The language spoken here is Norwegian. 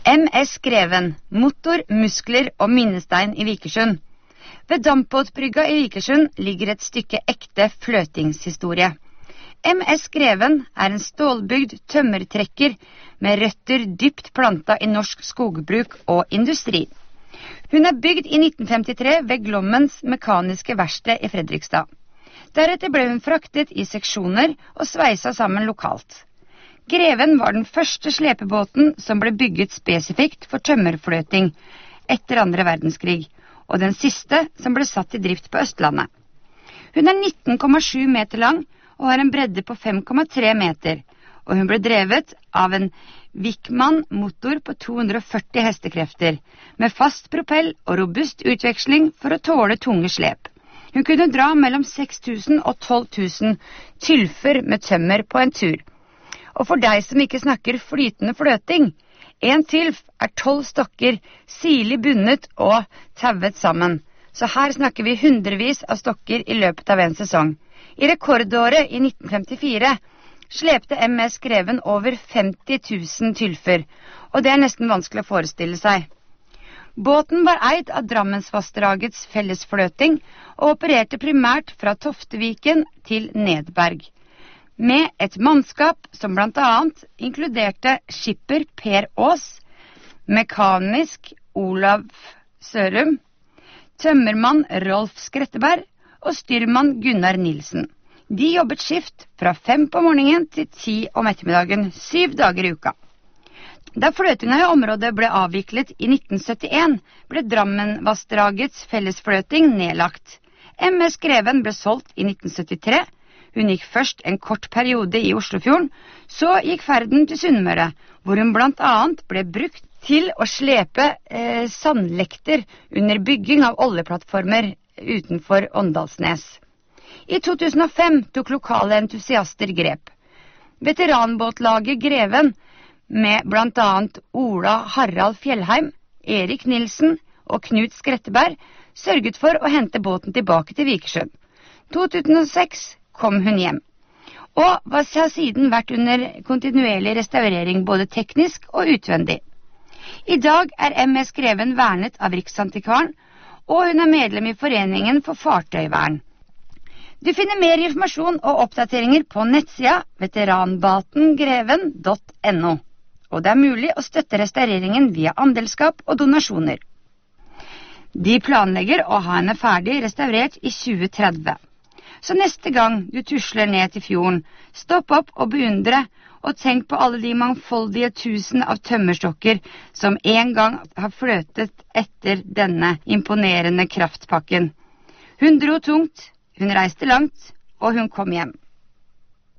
MS Greven, motor, muskler og minnestein i Vikersund. Ved dampbåtbrygga i Vikersund ligger et stykke ekte fløtingshistorie. MS Greven er en stålbygd tømmertrekker med røtter dypt planta i norsk skogbruk og industri. Hun er bygd i 1953 ved Glommens mekaniske verksted i Fredrikstad. Deretter ble hun fraktet i seksjoner og sveisa sammen lokalt. Greven var den første slepebåten som ble bygget spesifikt for tømmerfløting etter andre verdenskrig, og den siste som ble satt i drift på Østlandet. Hun er 19,7 meter lang og har en bredde på 5,3 meter, og hun ble drevet av en Wickman motor på 240 hestekrefter, med fast propell og robust utveksling for å tåle tunge slep. Hun kunne dra mellom 6.000 og 12.000 tylfer med tømmer på en tur. Og for deg som ikke snakker flytende fløting, en tylf er 12 stokker, sirlig bundet og tauet sammen. Så her snakker vi hundrevis av stokker i løpet av en sesong. I rekordåret i 1954 slepte MS Greven over 50 000 tylfer, og det er nesten vanskelig å forestille seg. Båten var eid av Drammensvassdragets fellesfløting og opererte primært fra Tofteviken til Nedberg, med et mannskap som blant annet inkluderte skipper Per Aas, mekanisk Olav Sørum, tømmermann Rolf Skretteberg og styrmann Gunnar Nilsen. De jobbet skift fra 5 på morgenen til 10 om ettermiddagen, 7 dager i uka. Da fløtinga i området ble avviklet i 1971, ble Drammenvassdragets fellesfløting nedlagt. MS Greven ble solgt i 1973. Hun gikk først en kort periode i Oslofjorden, så gikk ferden til Sunnmøre, hvor hun blant annet ble brukt til å slepe sandlekter under bygging av oljeplattformer utenfor Åndalsnes. I 2005 tok lokale entusiaster grep. Veteranbåtlaget Greven, med blant annet Ola Harald Fjellheim, Erik Nilsen og Knut Skretteberg, sørget for å hente båten tilbake til Vikersund. 2006 kom hun hjem, og har siden vært under kontinuerlig restaurering både teknisk og utvendig. I dag er MS Greven vernet av Riksantikvaren, og hun er medlem i Foreningen for fartøyvern. Du finner mer informasjon og oppdateringer på nettsida veteranbåtengreven.no, og det er mulig å støtte restaureringen via andelskap og donasjoner. De planlegger å ha henne ferdig restaurert i 2030. Så neste gang du tusler ned til fjorden, stopp opp og beundre, og tenk på alle de mangfoldige tusen av tømmerstokker som en gang har fløtet etter denne imponerende kraftpakken. Hun dro tungt, hun reiste langt, og hun kom hjem.